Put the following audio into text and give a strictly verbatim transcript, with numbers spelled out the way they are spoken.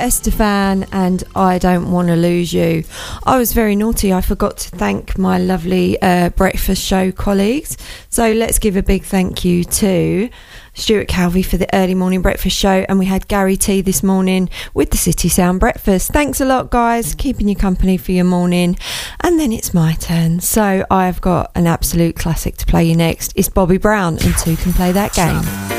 Estefan and I Don't Want to Lose You. I was very naughty. I forgot to thank my lovely uh, breakfast show colleagues. So let's give a big thank you to Stuart Calvey for the early morning breakfast show, and we had Gary T this morning with the City Sound breakfast. Thanks a lot, guys, keeping you company for your morning. And then it's my turn, so I've got an absolute classic to play you next. It's Bobby Brown and Two Can Play That Game.